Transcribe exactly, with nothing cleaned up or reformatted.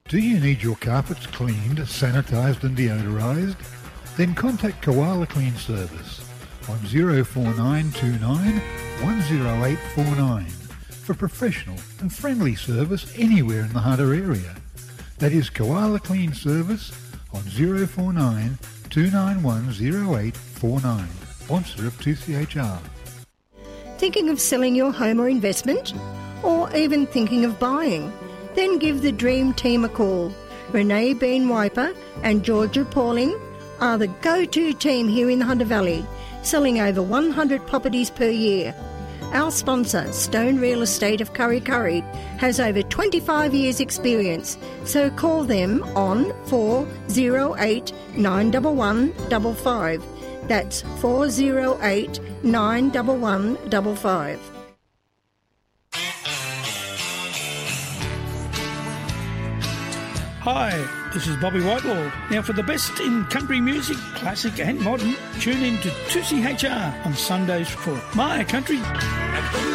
Do you need your carpets cleaned, sanitised and deodorised? Then contact Koala Clean Service on zero four nine two nine one zero eight four nine for professional and friendly service anywhere in the Hunter area. That is Koala Clean Service on zero four nine two nine one zero eight four nine, sponsor of two C H R. Thinking of selling your home or investment? Or even thinking of buying? Then give the Dream Team a call. Renee Bean Wiper and Georgia Pauling are the go-to team here in the Hunter Valley, selling over one hundred properties per year. Our sponsor, Stone Real Estate of Kurri Kurri, has over twenty-five years experience, so call them on four oh eight nine one one five five. That's four oh eight nine one one five five. Hi, this is Bobby Whitelaw. Now for the best in country music, classic and modern, tune in to two C H R on Sundays for My Country.